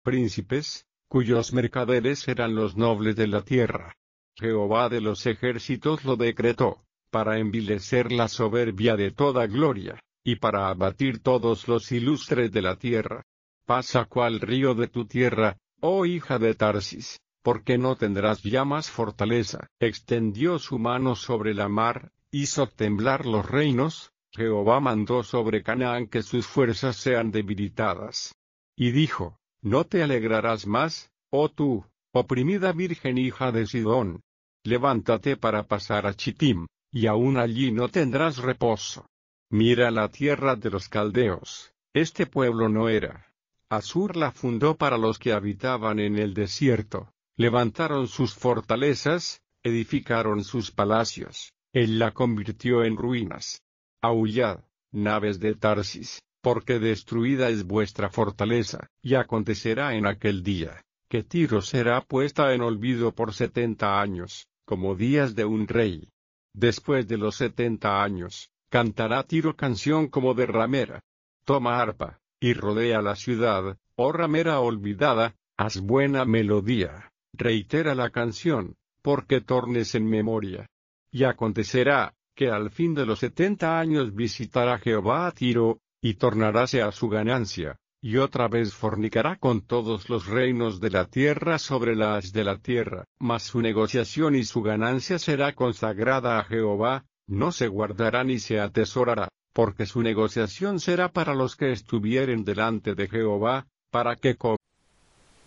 príncipes, cuyos mercaderes eran los nobles de la tierra. Jehová de los ejércitos lo decretó, para envilecer la soberbia de toda gloria, y para abatir todos los ilustres de la tierra. Pasa cual río de tu tierra, oh hija de Tarsis, porque no tendrás ya más fortaleza. Extendió su mano sobre la mar, hizo temblar los reinos. Jehová mandó sobre Canaán que sus fuerzas sean debilitadas. Y dijo, no te alegrarás más, oh tú, oprimida virgen hija de Sidón. Levántate para pasar a Chittim, y aún allí no tendrás reposo. Mira la tierra de los caldeos, este pueblo no era. Asur la fundó para los que habitaban en el desierto, levantaron sus fortalezas, edificaron sus palacios, él la convirtió en ruinas. Aullad, naves de Tarsis, porque destruida es vuestra fortaleza, y acontecerá en aquel día, que Tiro será puesta en olvido por 70 años, como días de un rey. Después de los 70 años, cantará Tiro canción como de ramera. Toma arpa, y rodea la ciudad, oh ramera olvidada, haz buena melodía, reitera la canción, porque tornes en memoria. Y acontecerá, que al fin de los 70 años visitará Jehová a Tiro, y tornaráse a su ganancia, y otra vez fornicará con todos los reinos de la tierra sobre la haz de la tierra. Mas su negociación y su ganancia será consagrada a Jehová, no se guardará ni se atesorará, porque su negociación será para los que estuvieren delante de Jehová, para que